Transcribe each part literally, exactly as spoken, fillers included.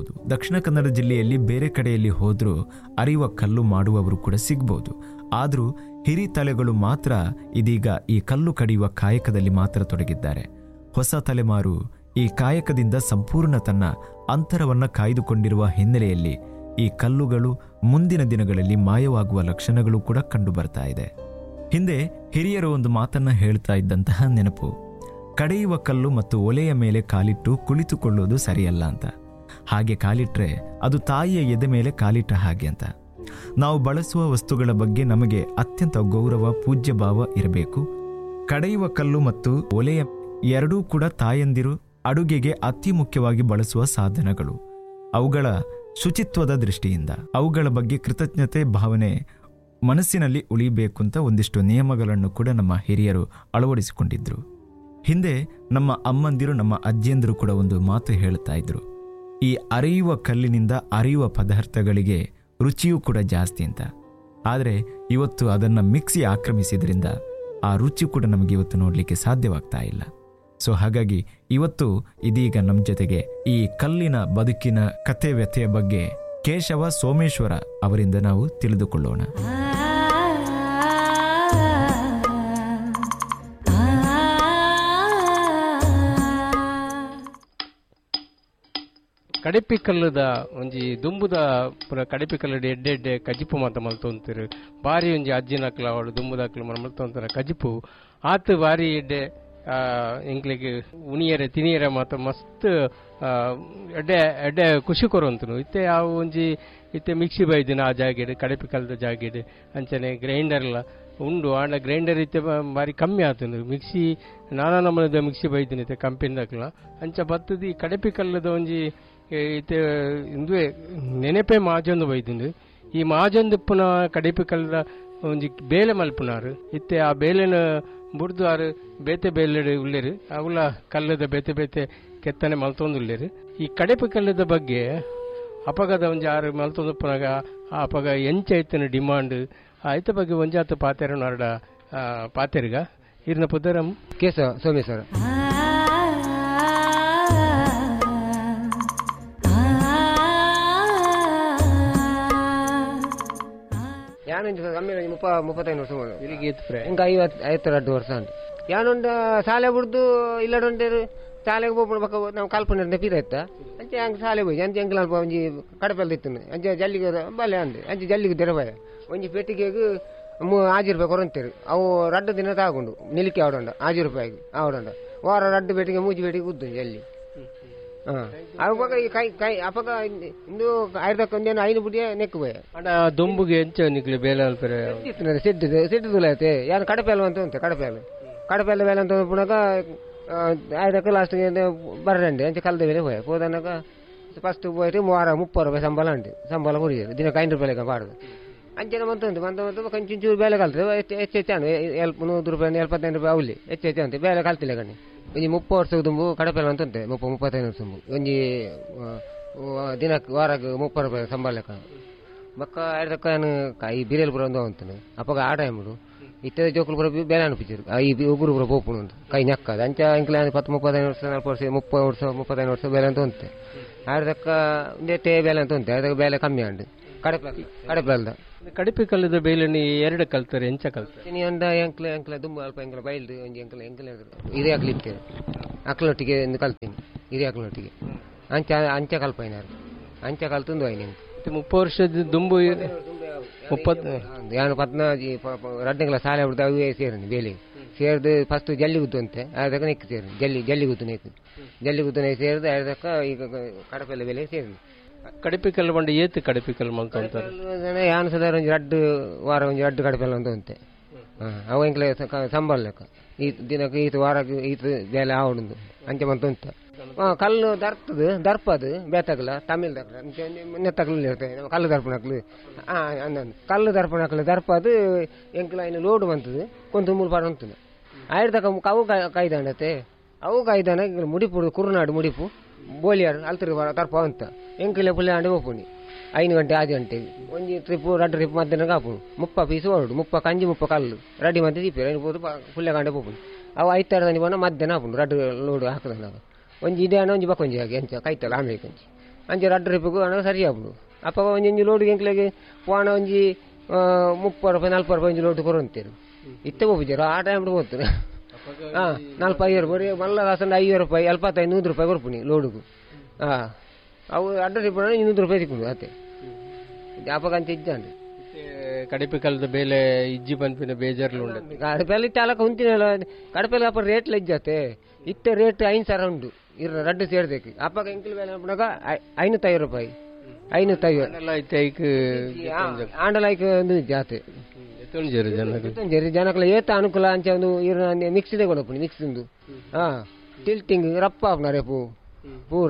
ಸಿಗ್ಬೋದು. ದಕ್ಷಿಣ ಕನ್ನಡ ಜಿಲ್ಲೆಯಲ್ಲಿ ಬೇರೆ ಕಡೆಯಲ್ಲಿ ಹೋದರೂ ಅರಿಯುವ ಕಲ್ಲು ಮಾಡುವವರು ಕೂಡ ಸಿಗ್ಬೋದು. ಆದರೂ ಹಿರಿ ತಲೆಗಳು ಮಾತ್ರ ಇದೀಗ ಈ ಕಲ್ಲು ಕಡಿಯುವ ಕಾಯಕದಲ್ಲಿ ಮಾತ್ರ ತೊಡಗಿದ್ದಾರೆ. ಹೊಸ ತಲೆಮಾರು ಈ ಕಾಯಕದಿಂದ ಸಂಪೂರ್ಣ ತನ್ನ ಅಂತರವನ್ನು ಕಾಯ್ದುಕೊಂಡಿರುವ ಹಿನ್ನೆಲೆಯಲ್ಲಿ ಈ ಕಲ್ಲುಗಳು ಮುಂದಿನ ದಿನಗಳಲ್ಲಿ ಮಾಯವಾಗುವ ಲಕ್ಷಣಗಳು ಕೂಡ ಕಂಡು ಬರ್ತಾ ಇದೆ. ಹಿಂದೆ ಹಿರಿಯರು ಒಂದು ಮಾತನ್ನ ಹೇಳ್ತಾ ಇದ್ದಂತಹ ನೆನಪು, ಕಡೆಯುವ ಕಲ್ಲು ಮತ್ತು ಒಲೆಯ ಮೇಲೆ ಕಾಲಿಟ್ಟು ಕುಳಿತುಕೊಳ್ಳುವುದು ಸರಿಯಲ್ಲ ಅಂತ. ಹಾಗೆ ಕಾಲಿಟ್ರೆ ಅದು ತಾಯಿಯ ಎದೆ ಮೇಲೆ ಕಾಲಿಟ್ಟ ಹಾಗೆ ಅಂತ. ನಾವು ಬಳಸುವ ವಸ್ತುಗಳ ಬಗ್ಗೆ ನಮಗೆ ಅತ್ಯಂತ ಗೌರವ, ಪೂಜ್ಯ ಭಾವ ಇರಬೇಕು. ಕಡೆಯುವ ಕಲ್ಲು ಮತ್ತು ಒಲೆಯ ಎರಡೂ ಕೂಡ ತಾಯಂದಿರು ಅಡುಗೆಗೆ ಅತಿ ಮುಖ್ಯವಾಗಿ ಬಳಸುವ ಸಾಧನಗಳು. ಅವುಗಳ ಶುಚಿತ್ವದ ದೃಷ್ಟಿಯಿಂದ ಅವುಗಳ ಬಗ್ಗೆ ಕೃತಜ್ಞತೆ ಭಾವನೆ ಮನಸ್ಸಿನಲ್ಲಿ ಉಳಿಬೇಕು ಅಂತ ಒಂದಿಷ್ಟು ನಿಯಮಗಳನ್ನು ಕೂಡ ನಮ್ಮ ಹಿರಿಯರು ಅಳವಡಿಸಿಕೊಂಡಿದ್ರು. ಹಿಂದೆ ನಮ್ಮ ಅಮ್ಮಂದಿರು, ನಮ್ಮ ಅಜ್ಜಿಯಂದಿರು ಕೂಡ ಒಂದು ಮಾತು ಹೇಳ್ತಾ ಇದ್ರು, ಈ ಅರೆಯುವ ಕಲ್ಲಿನಿಂದ ಅರೆಯುವ ಪದಾರ್ಥಗಳಿಗೆ ರುಚಿಯೂ ಕೂಡ ಜಾಸ್ತಿ ಅಂತ. ಆದರೆ ಇವತ್ತು ಅದನ್ನು ಮಿಕ್ಸಿ ಆಕ್ರಮಿಸಿದ್ರಿಂದ ಆ ರುಚಿ ಕೂಡ ನಮಗೆ ಇವತ್ತು ನೋಡಲಿಕ್ಕೆ ಸಾಧ್ಯವಾಗ್ತಾ ಇಲ್ಲ. ಸೊ ಹಾಗಾಗಿ ಇವತ್ತು ಇದೀಗ ನಮ್ಮ ಜೊತೆಗೆ ಈ ಕಲ್ಲಿನ ಬದುಕಿನ ಕಥೆ ವ್ಯಥೆಯ ಬಗ್ಗೆ ಕೇಶವ ಸೋಮೇಶ್ವರ ಅವರಿಂದ ನಾವು ತಿಳಿದುಕೊಳ್ಳೋಣ. ಕಡಿಪಿ ಕಲ್ಲದ ಒಂಜಿ ದುಂಬುದ ಪುರ ಕಡಿಪಿ ಕಲ್ಲದ ಎಡ್ಡೆ ಎಡ್ಡೆ ಕಜಿಪು ಮಾತ ಮಲ್ತೊಂತಿರು ಬಾರಿ ಒಂಜಿ ಅಜ್ಜಿನಕ್ಲ ಅವಳು ದುಂಬುದಾಕ್ಲು ಮರ ಮಲ್ತೊಂತಾರ ಕಜಿಪು ಆತ ಬಾರಿ ಎಡ್ಡೆ ಎಂಕ್ಲಿಗೆ ಉಣಿಯರೆ ತಿನಿಯರೆ ಮಾತ ಮಸ್ತ್ ಎಡ್ಡೆ ಎಡ್ಡೆ ಖುಷಿ ಕೊರೊಂತನು ಇತ್ತೆ ಅವು ಒಂಜಿ ಇತ್ತೆ ಮಿಕ್ಸಿ ಬೈದಿನ ಆ ಜಾಗೆಡ್ ಕಡಿಪಿ ಕಲ್ಲದ ಜಾಗೆಡ್ ಅಂಚನೆ ಗ್ರೈಂಡರ್ಲ ಉಂಡು ಆಂಡ ಗ್ರೈಂಡರ್ ಇತ್ತೆ ಬಾರಿ ಕಮ್ಮಿ ಆತನು ಮಿಕ್ಸಿ ನಾನಾ ನಮ್ಮನದ ಮಿಕ್ಸಿ ಬೈದಿನ ಕಂಪೆನಿದಾಕ್ಲ ಅಂಚ ಬತ್ತದಿ ಕಡಿಪಿ ಕಲ್ಲದ ಒಂಜಿ ಇತ್ತೆ ಇಂದುವೆ ನೆನಪೆ ಮಾಜೊಂದು ಬೈದಿಂದು ಈ ಮಾಜೊಂದು ಉಪ್ಪುನ ಕಡಿಪಿ ಕಲ್ಲದ ಒಂಜಿ ಬೇಲೆ ಮಲ್ಪುನಾರು ಇತ್ತೆ ಆ ಬೇಲೆನ ಬುಡ್ದು ಆರು ಬೇತೆ ಬೇಲೆ ಉಳ್ಳೇರು ಅವಳ ಕಲ್ಲದ ಬೇತೆ ಬೇತೆ ಕೆತ್ತನೆ ಮಲ್ತೊಂದು ಉಳ್ಳೇರು. ಈ ಕಡಿಪಿ ಕಲ್ಲದ ಬಗ್ಗೆ ಅಪಗದ ಒಂಜಿ ಆರು ಮಲ್ತೊಂದುಪ್ಪನಾಗ ಆ ಅಪಗ ಎಂಚ ಐತನ ಡಿಮಾಂಡ್ ಐತ ಬಗ್ಗೆ ಒಂಜಾತ ಪಾತೆರ ನಾರ್ಡ ಪಾತೆರ್ಗ ಇರ್ನ ಪುದರಂ ಕೇಸ ಸೋಮೇಶ್ವರ ಮುಪ್ಪ ಮುಪ್ಪತ್ತೈದು ವರ್ಷ ಇಂಕ ಐವತ್ತು ಐವತ್ತೆರಡು ವರ್ಷ ಉಂಟು ಯಾನೊಂದು ಶಾಲೆ ಬಿಡ್ದು ಇಲ್ಲಡೊಂಡೇರು ಶಾಲೆಗೆ ಹೋಗ್ಬಿಡ್ ಬಕ್ಕ ನಾವು ಕಲ್ಪನೆ ನೆಪಿದ ಇತ್ತ ಅಂಚೆ ಹಂಗೆ ಶಾಲೆ ಹೋಗಿ ಅಂಚೆ ಅಂಕಲ್ ಅಲ್ಪ ಒಂಜಿ ಕಡಪೆಲ್ದ ಇತ್ತು ಅಂಚೆ ಜಲ್ಲಿಗೆ ಬಲೆ ಅಂದೆ ಅಂಚೆ ಜಲ್ಲಿಗೆ ತೆರಬಾಯ ಒಂಜಿ ಪೆಟ್ಟಿಗೆಗೆ ಮೂ ಆಜಿ ರೂಪಾಯಿ ಕೊರಂತೇರು ಅವು ರಡ್ಡು ದಿನ ತಗೊಂಡು ನಿಲಿಕೆ ಆವಡೊಂಡ ಆಜಿ ರೂಪಾಯಿಗೆ ಆವಡೊಂಡ ವಾರ ರಡ್ಡು ಬೇಟಿಗೆ ಮೂಜಿ ಬೇಟಿಗೆ ಉದ್ದು ಜಲ್ಲಿ ಹಾಂ ಅವಾಗ ಈ ಕೈ ಕೈ ಅಪಗ ಇಂದು ಆಯ್ದಕ್ಕೊಂದೇನು ಐದು ಬುಡಿಯ ನೆಕ್ಕು ಬಯ ಅಣ್ಣ ದೊಂಬುಗೆ ಎಂಚ ನಿಕ್ಲಿ ಬೇಲೆ ಅಲ್ಪರೆ ಸಿಟ್ಟಿದೆ ಸಿಟ್ಟಿದಿಲ್ಲ ಐತೆ ಯಾರು ಕಡಪೆಲ್ಲ ಅಂತ ಉಂಟು ಕಡಪೆಲ್ಲ ಕಡಪೆಲ್ಲ ಬೇಲೆ ಅಂತ ಪುನಕ ಆಯ್ದಕ್ಕೆ ಲಾಸ್ಟ್ಗೆ ಬರ್ರಂಡಿ ಅಂಚೆ ಕಲ್ದ ಬೇಲೆ ಹೋಯ ಹೋದನಾಗ ಫಸ್ಟ್ ಹೋಯ್ತು ಮೂವಾರ ಮುಪ್ಪತ್ತು ರೂಪಾಯಿ ಸಂಬಳ ಉಂಟು ಸಂಬಳ ಹುರಿಯೋದು ದಿನಕ್ಕೆ ಐನೂರು ರೂಪಾಯಿ ಬಾಡುದು ಅಂಚೆನ ಮಂತ ಉಂಟು ಮಂತ ಮಂತ ಕಂಚೂರು ಬೇಲೆ ಕಲ್ತದೆ ಹೆಚ್ಚು ಹೆಚ್ಚು ಹೆಚ್ಚಾನು ಎಲ್ಪ ನೂರು ರೂಪಾಯಿ ಎಪ್ಪತ್ತೈದು ರೂಪಾಯಿ ಅವಲಿ ಹೆಚ್ಚು ಹೆಚ್ಚು ಅಂತ ಬೇಲೆ ಕಲ್ತಿಲ್ಲ ಕಣ್ಣಿ ಒಂಜಿ ಮುಪ್ಪ ವರ್ಷ ತುಂಬು ಕಡಪೆಲ್ಲ ಅಂತ ಉಂಟೆ ಮುಪ್ಪ ಮುಪ್ಪತ್ತೈದು ವರ್ಷ ತುಂಬು ಒಂಜಿ ದಿನಕ್ಕೆ ವಾರಕ್ಕೆ ಮುಪ್ಪತ್ತು ರೂಪಾಯಿ ಸಂಬಳ ಲೆಕ್ಕ ಬಕ್ಕ ಆಯ್ದಕ್ಕ ನಾನು ಈ ಬಿರಿಯಲ್ ಪುರ ಒಂದು ಅಂತಾನೆ ಅಪ್ಪಾಗ ಆಟ ಎಂಬುದು ಇತ್ತದ ಜೋಕುಲು ಪುರ ಬೇಲೆ ಅನಿಪಿಸಿರು ಈ ಒಬ್ಬರು ಪುರ ಪೋಪುಣು ಅಂತ ಕೈ ನಕ್ಕದ ಅಂಚ ಇಂಕ್ಲ ಪತ್ತು ಮುಪ್ಪತ್ತೈದು ವರ್ಷ ನಾಲ್ಕು ವರ್ಷ ಮುಪ್ಪತ್ತು ವರ್ಷ ಮುಪ್ಪತ್ತೈದು ವರ್ಷ ಬೇಲೆ ಅಂತ ಉಂಟೆ ಆಯ್ದಕ್ಕ ಒಂದೇ ಬೇಲೆ ಅಂತ ಉಂಟೆ ಅದಕ್ಕೆ ಬೇಲೆ ಕಮ್ಮಿ ಉಂಟು ಕಡಪೆ ಕಡಪೆಲ್ದ ಕಡಿಪಿ ಕಲ್ಲದ ಬೇಲೆನಿ ಎರಡು ಕಲ್ತಾರೆ ಎಂಚ ಕಲ್ತಾರೆ ನೀ ಒಂದ ಎಂಕ್ಲ ಎಂಕ್ಲ ದುಂಬು ಅಲ್ಪ ಎಂಕ್ಲ ಬೈಲ್ದು ಒಂಜಿ ಎಂಕ್ಲ ಎಂಕ್ಲ ಇದೇ ಹಾಕ್ಲಿಕ್ಕೆ ಅಕ್ಲೊಟ್ಟಿಗೆ ಎಂದು ಕಲ್ತೀನಿ ಇದೇ ಅಕ್ಲೊಟ್ಟಿಗೆ ಅಂಚ ಅಂಚ ಕಲ್ಪೈನಾರು ಅಂಚ ಕಲ್ತಂದು ಐನಿ ಮುಪ್ಪ ವರ್ಷದ ದುಂಬು ಮುಪ್ಪತ್ತು ಯಾನು ಪದ್ನಾಜಿ ರಡ್ಡಂಗ್ಲ ಸಾಲೆ ಬಿಡ್ದು ಅವೇ ಸೇರಿನಿ ಬೇಲೆ ಸೇರಿದು ಫಸ್ಟ್ ಜಲ್ಲಿ ಗುದ್ದು ಅಂತೆ ಅದಕ್ಕೆ ನೆಕ್ ಸೇರಿ ಜಲ್ಲಿ ಜಲ್ಲಿ ಗುದ್ದು ನೆಕ್ ಜಲ್ಲಿ ಗುದ್ದು ನೆಕ್ ಸೇರಿದು ಅದಕ್ಕೆ ಈಗ ಕಡಪೆಲ್ಲ ಬೇಲೆ ಸೇರಿನಿ ಕಡಿಪಿ ಕಲ್ಲು ಬಂಡ ಏತು ಕಡಿಪಿ ಕಲ್ಲು ಮಲ್ತ ಅಂತಾರೆ ಯಾನು ಸದ ಒಂಜಿ ರಡ್ಡು ವಾರ ಒಂಜಿ ರಡ್ಡು ಕಡಪೆಲ್ಲ ಅಂತ ಅಂತೆ ಹಾಂ ಅವ ಎಂಕ್ಲೆ ಸಂಬಳ ಲೆಕ್ಕ ಈ ದಿನಕ್ಕೆ ಈತ ವಾರಕ್ಕೆ ಈತ ಬೇಲೆ ಆವಡುದು ಅಂಚೆ ಮಂತ ಉಂಟ ಹಾಂ ಕಲ್ಲು ದರ್ತದು ದರ್ಪದು ಬೇತಗಲ ತಮಿಳ್ ದರ್ಪ ನೆತ್ತಗಲು ಇರ್ತದೆ ಕಲ್ಲು ದರ್ಪಣಕ್ಲು ಹಾಂ ಅಂದಂದು ಕಲ್ಲು ದರ್ಪಣಕ್ಲು ದರ್ಪದು ಎಂಕ್ಲ ಇನ್ನು ಲೋಡು ಬಂತದು ಕೊಂದು ಮೂರು ಪಾಡು ಉಂಟು ಆಯ್ದಕ್ಕ ಅವು ಕಾಯ್ದಾಂಡತೆ ಅವು ಕಾಯ್ದಾನ ಮುಡಿಪು ಕುರುನಾಡು ಮುಡಿಪು ಬೋಲಿಯಾರು ಅಲ್ತರಿಗೆ ತರ್ಪ ಅಂತ ಎಂಕಲೆ ಪುಲ್ಲೆ ಆಂಡೆ ಹೋಗ್ಪುಣಿ ಐದು ಗಂಟೆ ಆರು ಗಂಟೆಗೆ ಒಂಜಿ ಟ್ರಿಪ್ಪು ಎರಡು ಟ್ರಿಪ್ ಮಧ್ಯಾಹ್ನ ಕಾಪುಣು ಮುಪ್ಪ ಪೀಸು ಹೊರಡು ಮುಪ್ಪ ಕಂಜಿ ಮುಪ್ಪ ಕಲ್ಲು ರೆಡಿ ಮತ್ತೆ ದೀಪಿ ಐದು ಪುಲ್ಲೆ ಗಂಟೆ ಹೋಗ್ಪುಣಿ ಅವು ಐತಾರ ದನಿ ಬಂದ ಮಧ್ಯಾಹ್ನ ಹಾಪುಣು ರಡ್ಡು ಲೋಡು ಹಾಕದ ನಾವು ಒಂಜಿ ಇದೇ ಒಂಜಿ ಬಕ್ಕೊಂಜಿ ಹಾಗೆ ಎಂಚ ಕೈತಲ್ಲ ಆಮೇಲೆ ಕಂಚಿ ಅಂಚೆ ರಡ್ಡು ರೂಪಾಯಿಗೂ ಹಣ ಸರಿ ಆಗ್ಬೋದು ಅಪ್ಪ ಒಂಜಿ ಒಂಜಿ ಲೋಡಿಗೆ ಎಂಕ್ಲೆಗೆ ಪೋಣ ಒಂಜಿ ಮುಪ್ಪತ್ತು ರೂಪಾಯಿ ನಲ್ವತ್ತು ರೂಪಾಯಿ ಒಂಜಿ ಲೋಡ್ ಕೊರಂತೀರು ಇತ್ತೆ ಹೋಗ್ಬಿದ್ದಾರ ಆ ಟೈಮ್ ಹೋಗ್ತಾರೆ ಹಾಂ ನಾಲ್ಕು ಐವತ್ತು ಬರೀ ಮಲ್ಲ ದಾಸಂಡ ಐವತ್ತು ರೂಪಾಯಿ ಎಲ್ಪತ್ತೈದು ನೂರು ರೂಪಾಯಿ ಕೊರ್ಪುನಿ ಲೋಡುಗು ಹಾಂ ಅವು ಅಡ್ಡ ರೂಪಾಯಿ ಇನ್ನೂರು ರೂಪಾಯಿ ತಿಕ್ಕೊಂಡು ಅತ್ತೆ ಅಪ್ಪಗ ಅಂಚೆ ಇದ್ದಾನೆ ಕಡಿಪೆ ಕಾಲದ ಬೇಲೆ ಇಜ್ಜಿ ಪನ್ಪಿನ ಬೇಜಾರ್ಲು ಉಂಟು ಕಡಪೆಲ್ಲ ಚಾಲಕ ಉಂತಿನಲ್ಲ ಕಡಪೆಲ್ಲ ಅಪ್ಪ ರೇಟ್ಲ ಇಜ್ಜಾತೆ ಇತ್ತೆ ರೇಟ್ ಐದು ಸಾವಿರ ಉಂಟು ಇರ ರಡ್ಡು ಸೇರ್ದಕ್ಕೆ ಅಪ್ಪಗ ಎಂಕ್ಲು ಬೇಲೆ ಅಪ್ಪನಾಗ ಐನೂತ್ತೈದು ರೂಪಾಯಿ ಐನೂತ್ತೈದು ಆಂಡಲೈಕ್ ಒಂದು ಜಾತೆ ಜನ ಜನಕ್ಲ ಏತ ಅನುಕೂಲ ಅಂಚೆ ಒಂದು ಇರ ಮಿಕ್ಸ್ದೇ ಕೊಡಪ್ಪು ಮಿಕ್ಸ್ ಒಂದು ಹಾಂ ಟಿಲ್ಟಿಂಗ್ ರಪ್ಪ ಆಪ್ನ ರೇಪು ಪೂರ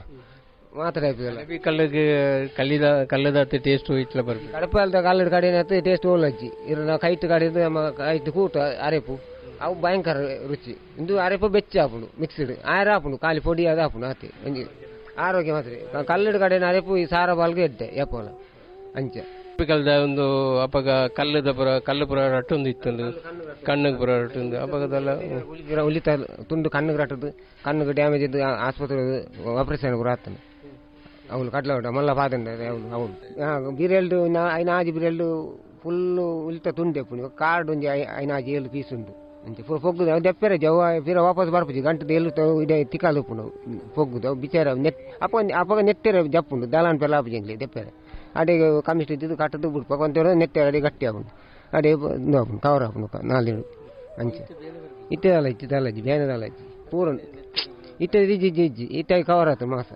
ಮಾತಾಡ ಕಲ್ಲಿಗೆ ಕಲ್ಲಿದ ಕಲ್ಲದ ಟೇಸ್ಟ್ ಇಟ್ಲ ಬರ್ಬೇಕು ಕಡಪ ಅಲ್ದ ಕಲ್ಲದ ಕಡೆ ಟೇಸ್ಟ್ ಓಲಜ್ಜಿ ಇರ ಕೈಟ್ ಕಡೆದು ಕೈಟ್ ಕೂಟ ಅರೆಪು ಅವು ಭಯಂಕರ ರುಚಿ ಇಂದು ಅರೆಪು ಬೆಚ್ಚ ಹಾಪುಂಡು ಮಿಕ್ಸ್ಡ್ ಆಯ್ರ ಹಾಪುಂಡು ಖಾಲಿ ಪೊಡಿ ಅದು ಹಾಪುಂಡು ಆತಿ ಒಂಜಿ ಆರೋಗ್ಯ ಮಾತ್ರ ಕಲ್ಲದ ಕಡೆ ಅರೆಪು ಈ ಸಾರ ಬಾಲ್ಗೆ ಎಡ್ಡೆ ಎಪ್ಪಲ ಅಂಚೆ ಕಲ್ದ ಒಂದು ಅಪ್ಪಗ ಕಲ್ಲದ ಪುರ ಕಲ್ಲು ಪುರ ರಟ್ಟೊಂದು ಇತ್ತೊಂದು ಕಣ್ಣಿಗೆ ಪುರ ರಟ್ಟೊಂದು ಅಪ್ಪಗದೆಲ್ಲ ಉಳಿತ ತುಂಡು ಕಣ್ಣಿಗೆ ರಟ್ಟದು ಕಣ್ಣಿಗೆ ಡ್ಯಾಮೇಜ್ ಇದ್ದು ಆಸ್ಪತ್ರೆ ಆಪರೇಷನ್ ಪುರ ಆಗ್ತಾನೆ ಅವಳು ಕಟ್ಲ ಮಲ್ಲ ಪಾದಂಡ ಅವಳು ಅವಳು ಬಿರೆಲ್ಡು ಐನ ಆಜಿ ಬಿರೆಲ್ಡು ಫುಲ್ಲು ಉಲ್ತ ತುಂಡೆ ಪುಣಿ ಕಾರ್ಡ್ ಒಂಜಿ ಐನ ಆಜಿ ಏಳು ಪೀಸ್ ಉಂಟು ಅಂಚೆ ಪೊಗ್ಗುದು ಅವು ದೆಪ್ಪರೆ ಜವ ಪಿರ ವಾಪಸ್ ಬರ್ಪುಜಿ ಗಂಟದ ಏಳು ಇದೇ ತಿಕ್ಕಾಲು ಉಪ್ಪುಂಡು ಪೊಗ್ಗುದು ಅವು ಬಿಚಾರ ನೆಟ್ ಅಪ್ಪ ಅಪ್ಪಗ ನೆತ್ತೆರೆ ಜಪ್ಪುಂಡು ದಲಾನ್ ಪೆಲ್ಲ ಆಪುಜಿ ದೆಪ್ಪರೆ ಅಡಿಗೆ ಕಮಿಸ್ಟ್ ಇದ್ದಿದ್ದು ಕಟ್ಟದು ಬಿಡ್ಬೇಕು ಅಂತೇಳಿ ನೆತ್ತೆ ಅಡಿ ಗಟ್ಟಿ ಆಗುಂಡು ಅಡಿ ನೋಪುಂಡು ಕವರ್ ಹಾಪುಂಡು ನಾಲ್ಕು ಅಂಚೆ ಇಟ್ಟದಲ್ಲ ಇಟ್ಟಿದಲ್ಲ ಅಜ್ಜಿ ಬೇನದಲ್ಲ ಅಜ್ಜಿ ಪೂರ ಇಟ್ಟದ ಇಜ್ಜಿ ಇಜ್ಜಿ ಇಜ್ಜಿ ಇಟ್ಟಾಗಿ ಕವರ್ ಆಯ್ತು ಮಾಸ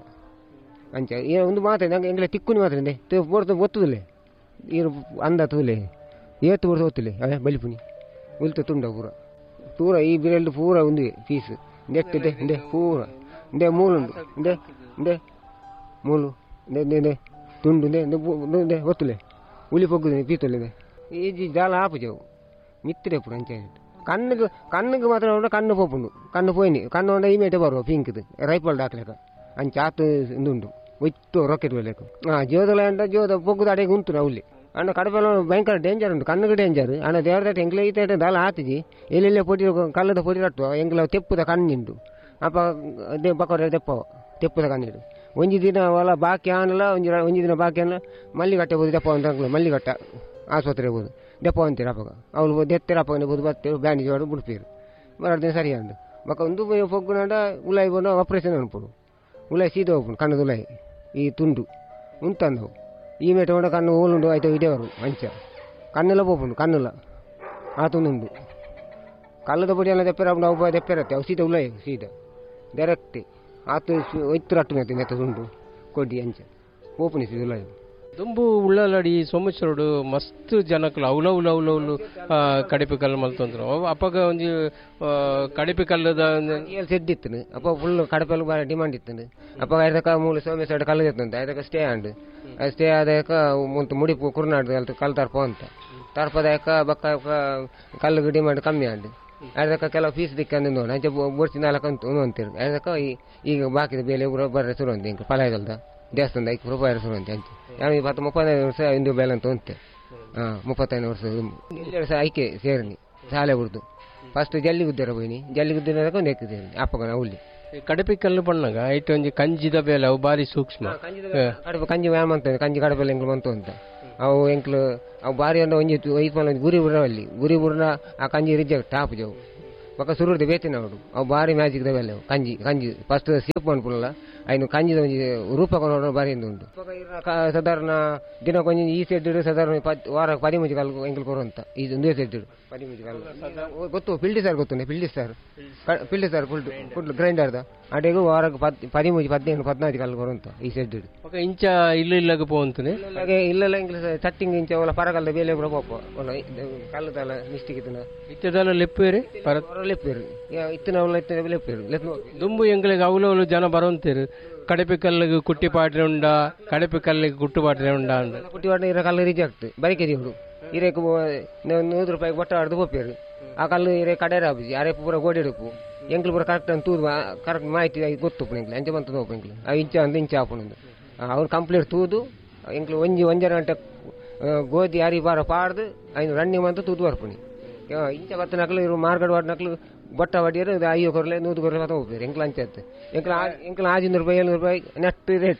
ಅಂಚೆ ಏನೋ ಒಂದು ಮಾತಾಡಿ ನಂಗೆ ಎಂಗ್ಲೆ ತಿಕ್ಕುನಿ ಮಾತ್ರ ಬೋರ್ತು ಒತ್ತುದಿಲ್ಲ ಇರು ಅಂದ ತೂಲೆ ಏತು ಬೋರ್ತು ಒತ್ತುಲೆ ಅದೇ ಬಲಿಪುನಿ ಉಲ್ತ ತುಂಡ ಪೂರ ಪೂರ ಈ ಬಿರೆಲ್ಡು ಪೂರ ಒಂದು ಪೀಸ್ ನೆಟ್ಟಿದೆ ಇಂದೆ ಪೂರ ಇಂದೆ ಮೂಲುಂಡು ಇಂದೆ ಇಂದೆ ಮೂಲು ಇಂದೆ ಇಂದೆ ತುಂಡು ಇಂದೆ ಇಂದೆ ಒತ್ತುಲೆ ಉಳಿ ಪೊಗ್ಗುದೆ ಪೀತೊಲ್ಲಿದೆ ಈಜಿ ಜಾಲ ಆಪುಜವು ಮಿತ್ತಿರೆ ಪೂರ ಅಂಚೆ ಕಣ್ಣಿಗೆ ಕಣ್ಣಿಗೆ ಮಾತ್ರ ಕಣ್ಣು ಪೋಪುಂಡು ಕಣ್ಣು ಪೋಯ್ನಿ ಕಣ್ಣು ಹೊಂಡ ಈ ಮೇಟೆ ಬರುವ ಪಿಂಕ್ದು ರೈಪಲ್ಡ್ ಹಾಕ್ಲೇಕ ಅಂಚೆ ಆತು ಇಂದುಂಡು ಒಯ್ತು ರಾಕೆಟ್ ಬೆಲೆಕು ಹಾಂ ಜೋದಲ ಅಂಡ ಜೋದ ಪೊಗ್ಗುದ ಅಡೆಗೆ ಉಂಟು ನಾವುಲ್ಲಿ ಅಣ್ಣ ಕಡಪೆಲ್ಲ ಭಯಂಕರ ಡೇಂಜರ್ ಉಂಟು ಕಣ್ಣಿಗೆ ಡೇಂಜರ್ ಅಣ್ಣ ದೇವರದಾಟ ಎಂಗ್ಲ ಈತ ದಾಲ ಆತಿಜಿ ಎಲ್ಲೆಲ್ಲೇ ಪೊಡಿ ಕಲ್ಲದ ಪೊಡಿ ರಟ್ಟು ಎಂಗ್ಲ ತೆಪ್ಪುದ ಕಣ್ಣಿಂಡು ಅಪ್ಪ ದೇ ಬಕೋರ ತೆಪ್ಪವ ತೆಪ್ಪುದ ಕಣ್ಣಿಡು ಒಂಜಿ ದಿನ ಹೊಲ ಬಾಕಿ ಆನಲ್ಲ ಒಂಜಿ ಒಂಜಿ ದಿನ ಬಾಕಿ ಆನಲ್ಲ ಮಲ್ಲಿಗಟ್ಟೆ ಬೋದು ದೆಪ್ಪ ಅಂತ ಮಲ್ಲಿಗಟ್ಟ ಆಸ್ಪತ್ರೆ ಬೋದು ದೆಪ್ಪ ಅಂತೀರ ಅಪ್ಪಗ ಅವ್ರು ದೆತ್ತರ ಅಪ್ಪಗನೆ ಬೋದು ಬತ್ತೇವೆ ಬ್ಯಾಂಡೇಜ್ ಮಾಡಿ ಬಿಡ್ಪೀರು ಬರೋದು ದಿನ ಸರಿ ಅಂಡು ಮಕ್ಕ ಒಂದು ಪೊಗ್ಗುನಾಂಡ ಉಲಾಯಿ ಬಂದು ಆಪ್ರೇಷನ್ ಅನ್ಪಡು ಉಲಾಯಿ ಸೀದಾ ಹೋಗ್ಬಿಡು ಕಣ್ಣದ ಉಲಾಯಿ ಈ ತುಂಡು ಉಂಟಂದವು ಈ ಮೇಟ ಹೊಂಡ ಕಣ್ಣು ಹೋಲುಂಡು ಆಯ್ತು ಇಡೇವರು ಮಂಚ ಕಣ್ಣೆಲ್ಲ ಪೋಪುಂಡು ಕಣ್ಣಲ್ಲ ಆತುಂದುಂಡು ಕಲ್ಲದ ಪೊಡಿ ಎಲ್ಲ ದೆಪ್ಪೆರ ಅವು ದೆಪ್ಪೆರತ್ತೆ ಅವು ಸೀದಾ ಉಲಾಯಿ ಸೀದಾ ಡೈರೆಕ್ಟ್ ಆತು ಒಯ್ತು ರಟ್ಟು ನೆತ್ತ ನೆತ್ತ ತುಂಡು ಕೊಡ್ಡಿ ಅಂಚ ಪೋಪುನಿ ಉಲಾಯಿ ದುಂಬು ಉಳ್ಳಾಲಡಿ ಸೋಮೇಶ್ವರುಡು ಮಸ್ತ್ ಜನಕ್ಕಲು ಅವಲ ಉಲ ಉಲ ಉಲು ಕಡಿಪೆ ಕಲ್ಲು ಮಲ್ತಂದ್ರು ಅಪ್ಪಗ ಒಂಜಿ ಕಡಿಪೆ ಕಲ್ಲದ ಸೆಡ್ ಇತ್ತು ಅಪ್ಪ ಫುಲ್ ಕಡಪೆಲ್ಲ ಬಾರಿ ಡಿಮಾಂಡ್ ಇತ್ತು ಅಪ್ಪ ಐದಕ್ಕ ಮೂಲ ಸೋಮೇಶ್ವರ ಕಲ್ಲು ಇತ್ತಂತ ಐದಕ್ಕ ಸ್ಟೇ ಆಂಡು ಸ್ಟೇ ಆದಾಯಕ ಮುಂತ ಮುಡಿಪು ಕುರ್ನಾಡು ಅಲ್ತ ಕಲ್ ತರ್ಪ ಅಂತ ತರ್ಪದಾಯಕ ಬಕ್ಕ ಕಲ್ಲುಗೆ ಡಿಮಾಂಡ್ ಕಮ್ಮಿ ಆಂಡು ಅದಕ್ಕೆ ಕೆಲವು ಫೀಸ್ ದಿಕ್ಕಂದು ನೋಡಿ ಅಂಚೆ ಬೋಡ್ಸಿ ನಾಲ್ಕು ಅಂತ ಅಂತೀರು ಅದಕ್ಕೆ ಈಗ ಬಾಕಿದ ಬೇಲೆ ಊರ ಬರ್ರೆ ಶುರು ಅಂತ ಇಂಕ ಪಲಾಯದಲ್ದ ದೇವಸ್ಥಾನದ ಐದು ರೂಪಾಯಿ ಶುರು ಅಂತ ಅಂಚೆ ಯಾವ ಇಪ್ಪತ್ತು ಮುಪ್ಪತ್ತೈದು ವರ್ಷ ಇಂದು ಬೇಲೆ ಅಂತ ಅಂತೆ ಹಾಂ ಮುಪ್ಪತ್ತೈದು ವರ್ಷ ಎರಡು ಸಹ ಐಕೆ ಸೇರಿನಿ ಶಾಲೆ ಬಿಡ್ದು ಫಸ್ಟ್ ಜಲ್ಲಿ ಗುದ್ದರ ಹೋಯ್ನಿ ಜಲ್ಲಿ ಗುದ್ದಿನ ಒಂದು ಎಕ್ಕಿದ್ದೇನೆ ಅಪ್ಪಗನ ಹುಲ್ಲಿ ಕಡಪೆ ಕಲ್ಲು ಬಣ್ಣಗ ಐಟು ಒಂಜಿ ಕಂಜಿದ ಬೇಲೆ ಅವು ಬಾರಿ ಸೂಕ್ಷ್ಮ ಕಡಪೆ ಕಂಜಿ ವ್ಯಾಮ್ ಅಂತ ಕಂಜಿ ಕಡಪೆಲ್ಲ ಎಂಕ್ಲು ಬಂತು ಅಂತ ಅವು ಎಂಕ್ಲು ಅವು ಬಾರಿ ಅಂಡ ಒಂಜಿ ಐದು ಮನೆ ಗುರಿ ಬುಡವಲ್ಲಿ ಗುರಿ ಬುಡ್ನ ಆ ಕಂಜಿ ರಿಜೆಕ್ಟ್ ಟಾಪ್ ಜವು ಪಕ್ಕ ಸುರುಡ್ದು ಬೇತಿನ ಅವಡು ಅವು ಬಾರಿ ಮ್ಯಾಜಿಕ್ ದವೆಲ್ಲ ಅವು ಕಂಜಿ ಕಂಜಿ ಫಸ್ಟ್ ಸೀಪ್ ಅನ್ಪುಲ್ಲ ಐನು ಕಂಜಿದ ಒಂಜಿ ರೂಪಕ ನೋಡೋ ಬಾರಿ ಉಂಟು ಸಾಧಾರಣ ದಿನಕ್ಕೊಂಜಿ ಈ ಸೆಡ್ ಸಾಧಾರಣ ವಾರ ಪದಿ ಮುಂಚೆ ಕಾಲ ಎಂಕಲ್ ಕೊರುವಂತ ಇದು ಒಂದೇ ಸೆಡ್ ಪದಿ ಮುಂಚೆ ಕಾಲ ಗೊತ್ತು ಪಿಲ್ಡಿ ಸರ್ ಗೊತ್ತು ಪಿಲ್ಡಿ ಸರ್ ಪಿಲ್ಡಿ ಸರ್ ಫುಲ್ ಫುಲ್ ಗ್ರೈಂಡರ್ದ ಅಡೆಗೂ ವಾರಕ್ಕೆ ಪದಿ ಮುಂಚೆ ಹದಿನೈದು ಹದಿನೈದು ಕಾಲ ಕೊರುವಂತ ಈ ಸೆಡ್ ಇಂಚ ಇಲ್ಲ ಇಲ್ಲಾಗ ಪೋಂತನೆ ಇಲ್ಲೆಲ್ಲ ಇಂಗ್ಲೀಷ್ ಚಟ್ಟಿಂಗ್ ಇಂಚ ಒಲ ಪರಗಲ್ದ ಬೇಲೆ ಕೂಡ ಪೋಪ ಕಲ್ಲದಲ್ಲ ಮಿಸ್ಟೇಕ್ ಇತ್ತನ ಇತ್ತದಲ್ಲ ಲೆಪ್ಪೇರಿ ಲೆಪ್ಪೇರು ಇತ್ತಿನ ಅವಲ ಇತ್ತಿನ ಲೆಪ್ಪೇರು ದುಂಬು ಎಂಗ್ಲಿಗೆ ಅವಲವಲು ಜನ ಬರೋಂತೀರು ಕಡಪೆ ಕಲ್ಲಿಗೆ ಕುಟ್ಟಿ ಪಾಟ್ರೆ ಉಂಡ ಕಡಪೆ ಕಲ್ಲಿಗೆ ಗುಟ್ಟು ಪಾಟ್ರೆ ಉಂಡ ಅಂದ ಕುಟ್ಟಿ ಪಾಟ್ರೆ ಇರೋ ಕಲ್ಲು ರಿಜೆಕ್ಟ್ ಬೈಕೆ ದಿವ್ರು ಇರೇಕು ನೂರು ರೂಪಾಯಿಗೆ ಬೊಟ್ಟ ಆಡ್ದು ಪೋಪೇರು ಆ ಕಲ್ಲು ಇರೇ ಕಡೆ ರಾಬಿಸಿ ಅರೆ ಪೂರ ಗೋಡಿಡಪ್ಪು ಎಂಕ್ಲು ಪೂರ ಕರೆಕ್ಟ್ ಅಂತ ತೂದು ಕರೆಕ್ಟ್ ಮಾಹಿತಿ ಗೊತ್ತು ಎಂಕ್ಲು ಅಂಚೆ ಬಂತು ನೋವು ಎಂಕ್ಲು ಆ ಇಂಚ ಅಂತ ಇಂಚ ಹಾಪುಣಂದು ಅವ್ರು ಕಂಪ್ಲೀಟ್ ತೂದು ಎಂಕ್ಲು ಒಂಜಿ ಒಂಜರ ಗಂಟೆ ಗೋಧಿ ಅರಿ ಬಾರ ಪಾಡ್ದು ಐನು ರನ್ನಿಂಗ್ ಅಂತ ತೂದು ಬರ್ಪುಣಿ ಇಂಚ ಬತ್ತ ನಕಲು ಇರು ಮಾರ್ಗಡ್ ವಾಡ್ ನಕಲು ಬೊಟ್ಟ ವಡಿಯರು ಐಯೋ ಕೊರಲೆ ನೂದು ಕೊರಲೆ ಮತ್ತೆ ಹೋಗ್ಬೇಕು ಎಂಕ್ಲ ಅಂಚೆ ಎಂಕ್ಲ ಎಂಕ್ಲ ಆಜಿನೂರು ರೂಪಾಯಿ ಏಳ್ನೂರು ರೂಪಾಯಿ ನೆಟ್ ರೇಟ್